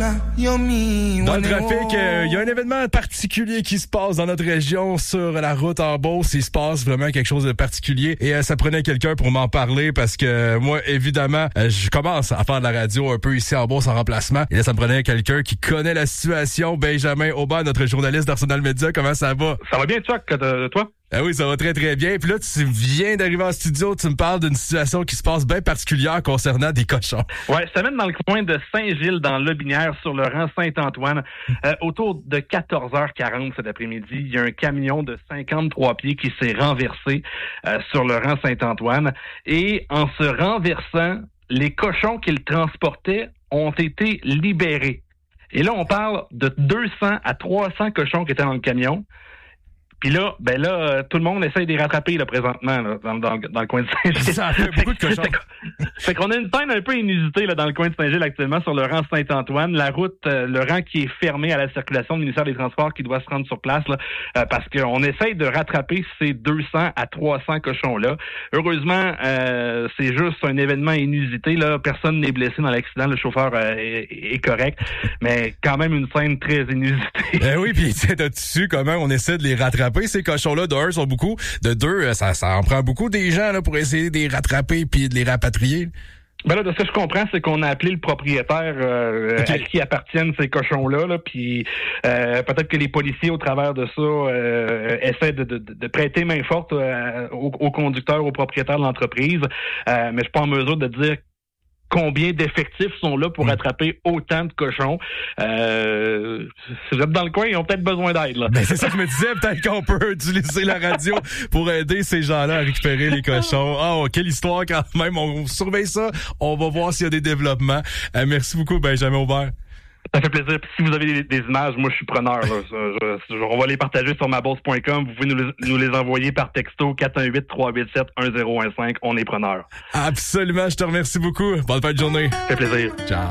Dans le trafic, il y a un événement particulier qui se passe dans notre région sur la route en Beauce. Il se passe vraiment quelque chose de particulier et ça prenait quelqu'un pour m'en parler parce que moi, évidemment, je commence à faire de la radio un peu ici en Beauce en remplacement. Et là, ça me prenait quelqu'un qui connaît la situation. Benjamin Aubert, notre journaliste d'Arsenal Media, comment ça va? Ça va bien, Chuck, toi? Ah oui, ça va très, très bien. Puis là, tu viens d'arriver en studio, tu me parles d'une situation qui se passe bien particulière concernant des cochons. Ouais, je t'amène dans le coin de Saint-Gilles, dans Lobinière, sur le rang Saint-Antoine. Autour de 14h40 cet après-midi, il y a un camion de 53 pieds qui s'est renversé sur le rang Saint-Antoine. Et en se renversant, les cochons qu'il transportait ont été libérés. Et là, on parle de 200 à 300 cochons qui étaient dans le camion. Puis là, tout le monde essaye de les rattraper là, présentement là, dans le coin de Saint-Gilles. Ça fait beaucoup de cochons. Fait qu'on a une scène un peu inusitée là, dans le coin de Saint-Gilles actuellement sur le rang Saint-Antoine. La route, le rang qui est fermé à la circulation du ministère des Transports qui doit se rendre sur place là, parce qu'on essaye de rattraper ces 200 à 300 cochons-là. Heureusement, c'est juste un événement inusité. Là. Personne n'est blessé dans l'accident. Le chauffeur est correct. Mais quand même une scène très inusitée. Oui, puis t'as-tu su comment on essaie de les rattraper? Ces cochons-là, de un, sont beaucoup. De deux, ça en prend beaucoup des gens là, pour essayer de les rattraper puis de les rapatrier. Ben là, de ce que je comprends, c'est qu'on a appelé le propriétaire à qui appartiennent ces cochons-là, là, puis peut-être que les policiers, au travers de ça, essaient de prêter main forte aux conducteurs, aux propriétaires de l'entreprise. Mais je suis pas en mesure de dire combien d'effectifs sont là pour attraper autant de cochons. Si vous êtes dans le coin, ils ont peut-être besoin d'aide. Là. Ben c'est ça que je me disais, peut-être qu'on peut utiliser la radio pour aider ces gens-là à récupérer les cochons. Oh, quelle histoire quand même. On surveille ça. On va voir s'il y a des développements. Merci beaucoup, Benjamin Aubert. Ça fait plaisir. Puis si vous avez des images, moi je suis preneur. Là. On va les partager sur mabourse.com. Vous pouvez nous les envoyer par texto 418-387-1015. On est preneur. Absolument, je te remercie beaucoup. Bonne fin de journée. Ça fait plaisir. Ciao.